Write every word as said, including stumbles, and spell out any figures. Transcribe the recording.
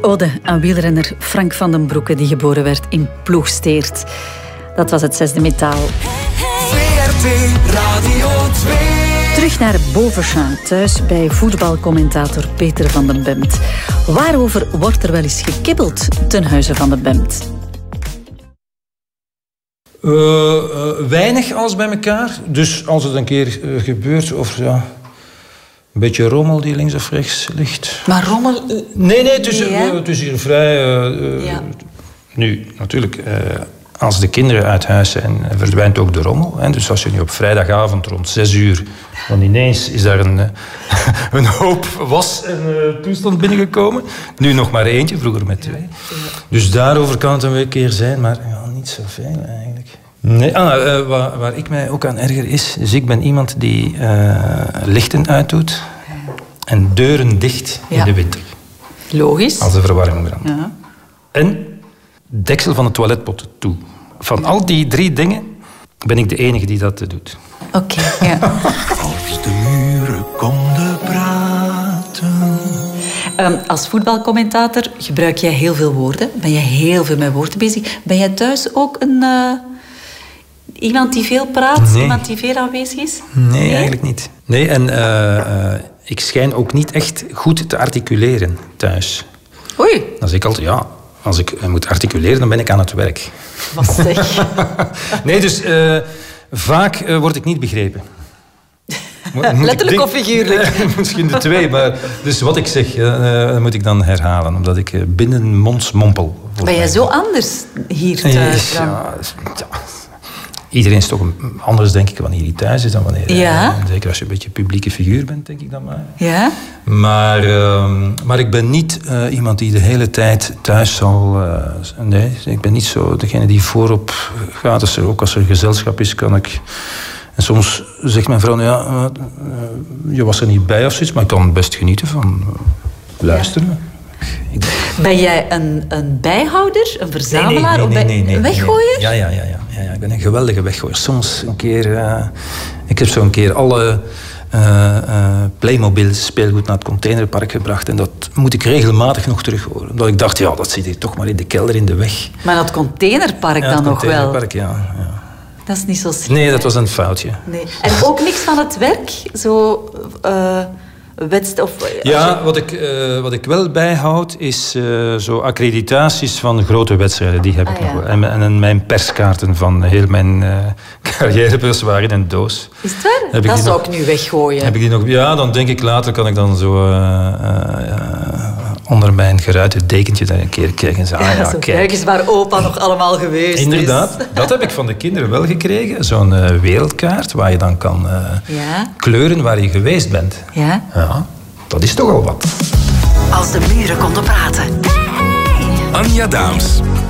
Ode aan wielrenner Frank van den Broeke, die geboren werd in Ploegsteert. Dat was het zesde metaal. V R T Radio twee. Terug naar Bovenchamp, thuis bij voetbalcommentator Peter van den Bemt. Waarover wordt er wel eens gekibbeld ten huize van de Bemt? Uh, uh, weinig alles bij elkaar. Dus als het een keer uh, gebeurt, of ja, een beetje rommel die links of rechts ligt. Maar rommel? Uh, nee, nee, het is, nee, uh, het is hier vrij. Uh, uh, ja. Nu, natuurlijk, uh, als de kinderen uit huis zijn, verdwijnt ook de rommel. Hè. Dus als je nu op vrijdagavond rond zes uur, dan ineens is daar een, een hoop was en uh, toestand binnengekomen. Nu nog maar eentje, vroeger met twee. Dus daarover kan het een keer zijn, maar ja, niet zo veel eigenlijk. Nee, ah, uh, waar, waar ik mij ook aan erger is, dus ik ben iemand die uh, lichten uitdoet en deuren dicht in ja. de winter. Logisch. Als de verwarming brandt. Ja. En deksel van de toiletpot toe. Van al die drie dingen ben ik de enige die dat doet. Oké, okay, ja. Als de muren konden praten. Um, als voetbalcommentator gebruik jij heel veel woorden. Ben je heel veel met woorden bezig. Ben jij thuis ook een... Uh, iemand die veel praat? Nee. Iemand die veel aanwezig is? Nee, nee? eigenlijk niet. Nee, en uh, uh, ik schijn ook niet echt goed te articuleren thuis. Oei. Als ik altijd... Ja, als ik uh, moet articuleren, dan ben ik aan het werk. Wat zeg? Nee, dus uh, vaak uh, word ik niet begrepen. Moet, moet Letterlijk of figuurlijk? Misschien de twee, maar dus wat ik zeg, uh, moet ik dan herhalen, omdat ik uh, binnenmonds mompel. Ben jij zo anders hier thuis dan? Ja, ja. Iedereen is toch een, anders, denk ik, wanneer hij thuis is dan wanneer... Ja. Uh, zeker als je een beetje publieke figuur bent, denk ik dan maar. Ja. Maar, uh, maar ik ben niet uh, iemand die de hele tijd thuis zal... Uh, nee, ik ben niet zo degene die voorop gaat. Dus ook als er gezelschap is, kan ik... En soms zegt mijn vrouw, ja, uh, uh, je was er niet bij of zoiets, maar ik kan best genieten van uh, luisteren. Ja. Ben jij een, een bijhouder, een verzamelaar, nee, nee, nee, nee, nee, een weggooier? Nee, nee. Ja, ja, ja, ja, ja, ik ben een geweldige weggooier. Soms een keer... Uh, ik heb zo een keer alle uh, uh, Playmobil speelgoed naar het containerpark gebracht. En dat moet ik regelmatig nog terughoren. Omdat ik dacht, ja, dat zit hier toch maar in de kelder in de weg. Maar dat containerpark ja, dan nog wel? Ja, het containerpark, ja, ja. Dat is niet zo slim. Nee, dat was een foutje. Nee. En ook niks van het werk? Zo... Uh, Wedst, of, ja, je... wat ik, uh, wat ik wel bijhoud is uh, zo accreditaties van grote wedstrijden. Die heb ik ah, nog wel. Ja. En, en mijn perskaarten van heel mijn uh, carrièrebeurs waren in een doos. Is het waar? Heb dat zou nog, ik nu weggooien. Heb ik die nog, ja, dan denk ik later kan ik dan zo uh, uh, onder mijn geruite dekentje daar een keer kijken. En zeggen, ah, ja, zo, kijk. kijk eens waar opa nog allemaal geweest is. Inderdaad, dat heb ik van de kinderen wel gekregen. Zo'n uh, wereldkaart waar je dan kan uh, ja. kleuren waar je geweest bent. Ja. Ja, dat is toch al wat. Als de muren konden praten. Anja Daams.